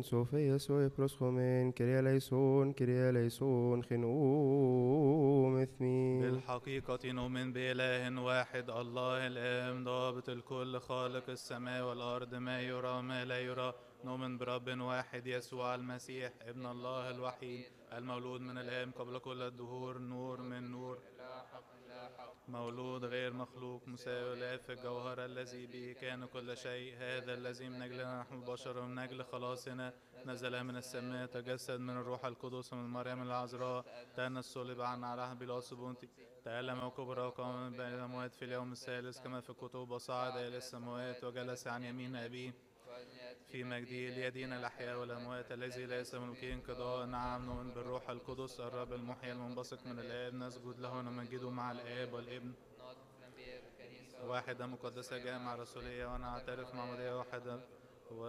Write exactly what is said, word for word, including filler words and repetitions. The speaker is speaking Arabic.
Sofia soy proschomen, Kyrie eleison, Kyrie eleison, خنوم اثنين. بالحقيقة نؤمن بإله واحد الله الآب ضابط الكل خالق السماء والأرض ما يرى ما لا يرى. نؤمن برب واحد يسوع المسيح ابن الله الوحيد المولود من الآب قبل كل الدهور نور من نور مولود غير مخلوق مساوي للآب في الجوهر الذي به كان كل شيء. هذا الذي من أجلنا نحن البشر ومن أجل خلاصنا نزل من السماء تجسد من الروح القدس ومن مريم العذراء تأنس صلب عنا على بيلاطس بنطي تألم وكبر وقام من بين الأموات في اليوم الثالث كما في الكتب وصعد إلى السماوات وجلس عن يمين أبيه في مجده ليدين الأحياء والأموات الذي ليس ملكه انقضاء. نعم نؤمن بالروح القدس الرب المحيي المنبثق من الآب نسجد له ونمجده مع الآب والابن واحدة مقدسة جامعة رسولية ونعترف معمودية واحدة